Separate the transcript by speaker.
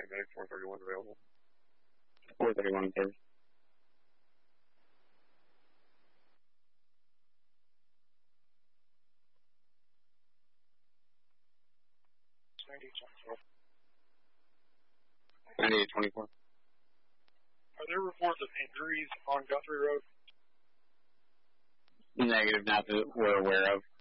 Speaker 1: Medic 431 available.
Speaker 2: 431 service. $98.24.
Speaker 3: Are there reports of injuries on Guthrie Road?
Speaker 2: Negative, not that we're aware of.